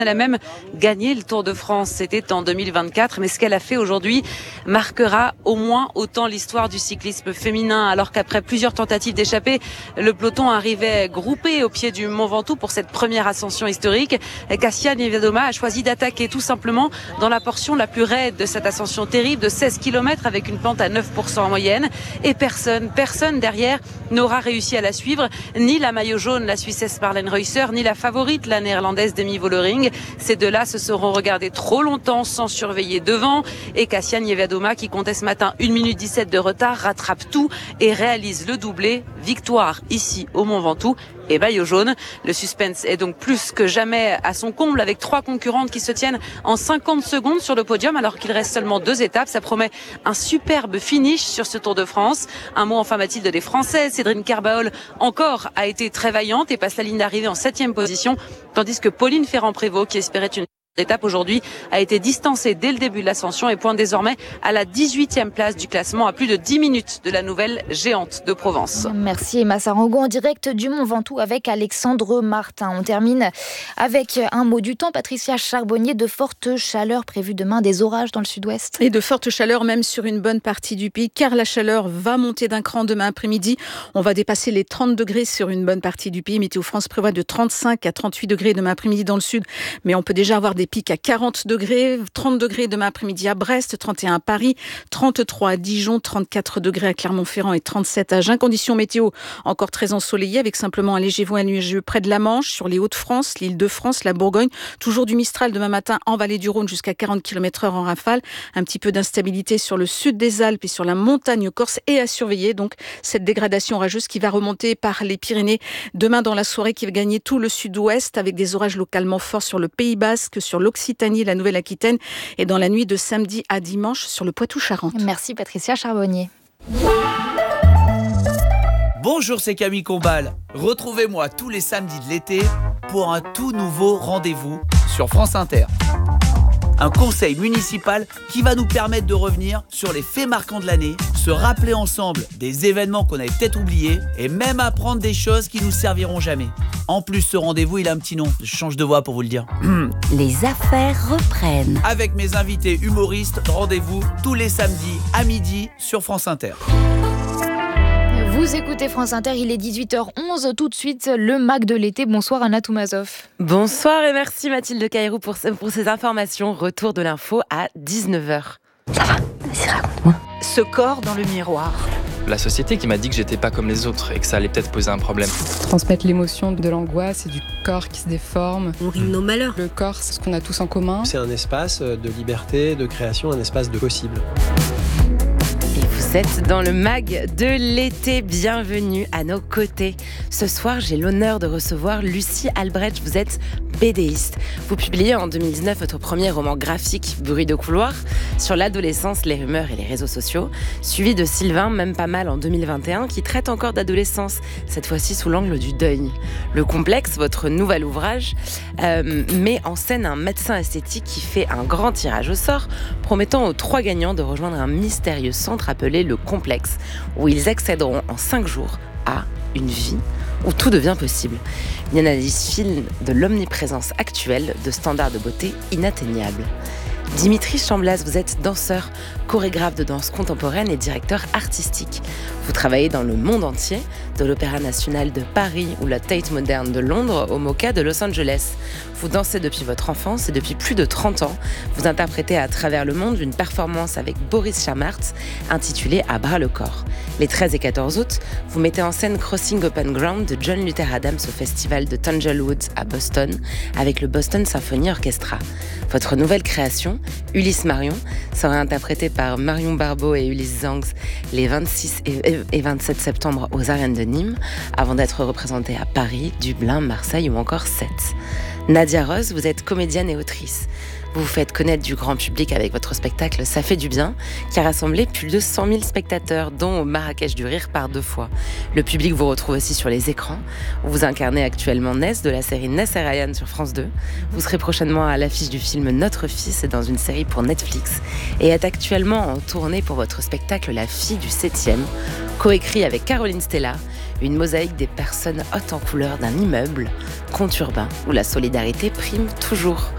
Elle a même gagné le Tour de France, c'était en 2024, mais ce qu'elle a fait aujourd'hui marquera au moins autant l'histoire du cyclisme féminin, alors qu'après plusieurs tentatives d'échapper, le peloton arrivait groupé au pied du Mont Ventoux pour cette première ascension historique. Kasia Niewiadoma a choisi d'attaquer tout simplement dans la portion la plus raide de cette ascension terrible de 16 km avec une pente à 9% en moyenne, et personne derrière n'aura réussi à la suivre, ni la maillot jaune, la Suissesse Marlene Reusser, ni la favorite, la néerlandaise Demi Vollering. Ces deux-là se seront regardés trop longtemps sans surveiller devant, et Kasia Niewiadoma, qui comptait ce matin 1 minute 17 de retard, rattrape tout et réalise le doublé. Victoire ici au Mont Ventoux et maillot jaune. Le suspense est donc plus que jamais à son comble, avec 3 concurrentes qui se tiennent en 50 secondes sur le podium alors qu'il reste seulement 2 étapes. Ça promet un superbe finish sur ce Tour de France. Un mot enfin, Mathilde, des Françaises. Cédrine Carbaol encore a été très vaillante et passe la ligne d'arrivée en 7e position, tandis que Pauline Ferrand-Prévot, qui espérait une étape aujourd'hui, a été distancée dès le début de l'ascension et pointe désormais à la 18e place du classement, à plus de 10 minutes de la nouvelle géante de Provence. Merci Emma Sarango en direct du Mont Ventoux avec Alexandre Martin. On termine avec un mot du temps. Patricia Charbonnier, de fortes chaleurs prévues demain, des orages dans le sud-ouest. Et de fortes chaleurs même sur une bonne partie du pays, car la chaleur va monter d'un cran demain après-midi. On va dépasser les 30 degrés sur une bonne partie du pays. Météo France prévoit de 35 à 38 degrés demain après-midi dans le sud, mais on peut déjà avoir des pics à 40 degrés, 30 degrés demain après-midi à Brest, 31 à Paris, 33 à Dijon, 34 degrés à Clermont-Ferrand et 37 à Agen. Conditions météo encore très ensoleillées avec simplement un léger vent nuageux près de la Manche, sur les Hauts-de-France, l'Île-de-France, la Bourgogne. Toujours du Mistral demain matin en vallée du Rhône jusqu'à 40 km/h en rafale. Un petit peu d'instabilité sur le sud des Alpes et sur la montagne corse, et à surveiller donc cette dégradation orageuse qui va remonter par les Pyrénées demain dans la soirée, qui va gagner tout le sud-ouest avec des orages localement forts sur le Pays Basque, sur l'Occitanie, la Nouvelle-Aquitaine, et dans la nuit de samedi à dimanche sur le Poitou-Charentes. Merci Patricia Charbonnier. Bonjour, c'est Camille Combal. Retrouvez-moi tous les samedis de l'été pour un tout nouveau rendez-vous sur France Inter. Un conseil municipal qui va nous permettre de revenir sur les faits marquants de l'année, se rappeler ensemble des événements qu'on avait peut-être oubliés et même apprendre des choses qui nous serviront jamais. En plus, ce rendez-vous, il a un petit nom. Je change de voix pour vous le dire. Les affaires reprennent. Avec mes invités humoristes, rendez-vous tous les samedis à midi sur France Inter. Vous écoutez France Inter, il est 18h11. Tout de suite, le MAC de l'été. Bonsoir Anna Toumazov. Bonsoir et merci Mathilde Caïrou pour ces informations. Retour de l'info à 19h. Ça va, vas-y, raconte-moi. Ce corps dans le miroir. La société qui m'a dit que j'étais pas comme les autres et que ça allait peut-être poser un problème. Transmettre l'émotion de l'angoisse et du corps qui se déforme. On rime nos malheurs. Le corps, c'est ce qu'on a tous en commun. C'est un espace de liberté, de création, un espace de possible. Vous êtes dans le MAG de l'été, bienvenue à nos côtés. Ce soir, j'ai l'honneur de recevoir Lucie Albrecht, vous êtes BDiste. Vous publiez en 2019 votre premier roman graphique, Bruit de couloir, sur l'adolescence, les rumeurs et les réseaux sociaux, suivi de Sylvain, même pas mal en 2021, qui traite encore d'adolescence, cette fois-ci sous l'angle du deuil. Le Complexe, votre nouvel ouvrage, met en scène un médecin esthétique qui fait un grand tirage au sort, promettant aux 3 gagnants de rejoindre un mystérieux centre appelé le Complexe, où ils accéderont en 5 jours à une vie où tout devient possible. Une analyse fine de l'omniprésence actuelle de standards de beauté inatteignables. Dimitri Chamblas, vous êtes danseur, chorégraphe de danse contemporaine et directeur artistique. Vous travaillez dans le monde entier, de l'Opéra National de Paris ou la Tate Modern de Londres au MoCA de Los Angeles. Vous dansez depuis votre enfance et depuis plus de 30 ans, vous interprétez à travers le monde une performance avec Boris Chamartz intitulée À bras le corps. Les 13 et 14 août, vous mettez en scène Crossing Open Ground de John Luther Adams au festival de Tanglewood à Boston avec le Boston Symphony Orchestra. Votre nouvelle création, Ulysse Marion, sera interprétée par Marion Barbeau et Ulysse Zangs les 26 et 27 septembre aux arènes de Nîmes, avant d'être représentée à Paris, Dublin, Marseille ou encore Sète. Nadia Rose, vous êtes comédienne et autrice. Vous vous faites connaître du grand public avec votre spectacle Ça fait du bien, qui a rassemblé plus de 100 000 spectateurs, dont au Marrakech du Rire par 2 fois. Le public vous retrouve aussi sur les écrans. Vous incarnez actuellement Ness de la série Ness et Ryan sur France 2. Vous serez prochainement à l'affiche du film Notre Fils dans une série pour Netflix et êtes actuellement en tournée pour votre spectacle La Fille du 7e, coécrit avec Caroline Stella, une mosaïque des personnes hautes en couleur d'un immeuble, conte urbain, où la solidarité prime toujours.